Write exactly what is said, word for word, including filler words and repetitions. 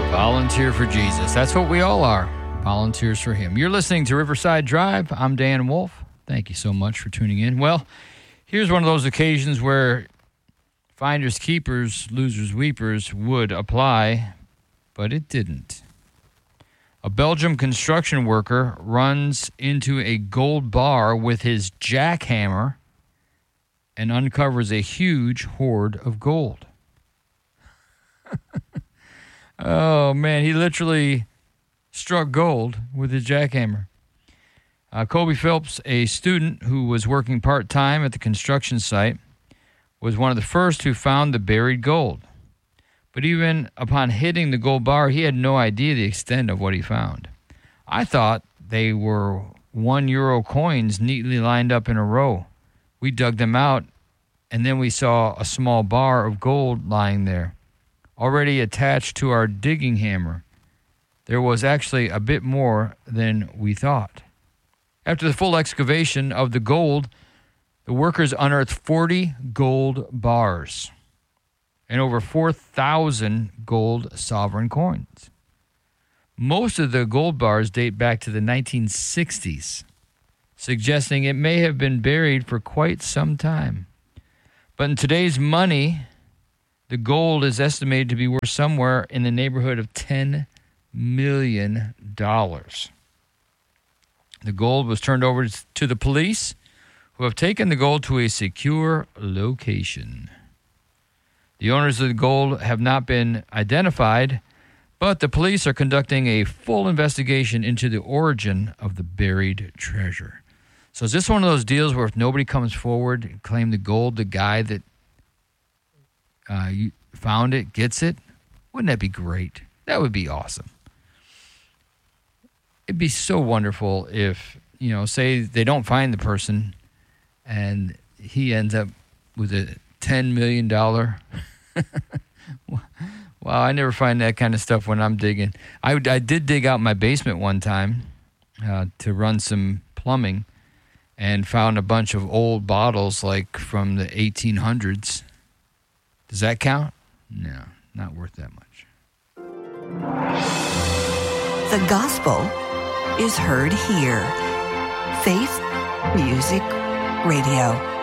Volunteer for Jesus. That's what we all are. Volunteers for him. You're listening to Riverside Drive. I'm Dan Wolf. Thank you so much for tuning in. Well, here's one of those occasions where finders keepers, losers weepers would apply, but it didn't. A Belgium construction worker runs into a gold bar with his jackhammer and uncovers a huge hoard of gold. Oh, man, he literally struck gold with his jackhammer. Uh, Kobe Phelps, a student who was working part-time at the construction site, was one of the first who found the buried gold. But even upon hitting the gold bar, he had no idea the extent of what he found. I thought they were one euro coins neatly lined up in a row. We dug them out, and then we saw a small bar of gold lying there, already attached to our digging hammer. There was actually a bit more than we thought. After the full excavation of the gold, the workers unearthed forty gold bars and over four thousand gold sovereign coins. Most of the gold bars date back to the nineteen sixties, suggesting it may have been buried for quite some time. But in today's money, the gold is estimated to be worth somewhere in the neighborhood of ten million dollars. The gold was turned over to the police, who have taken the gold to a secure location. The owners of the gold have not been identified, but the police are conducting a full investigation into the origin of the buried treasure. So is this one of those deals where if nobody comes forward and claim the gold, the guy that uh, you found it gets it? Wouldn't that be great? That would be awesome. It'd be so wonderful if, you know, say they don't find the person and he ends up with a ten million dollars. Wow, I never find that kind of stuff when I'm digging. I, I did dig out my basement one time uh, to run some plumbing and found a bunch of old bottles like from the eighteen hundreds. Does that count? No, not worth that much. The gospel is heard here. Faith Music Radio.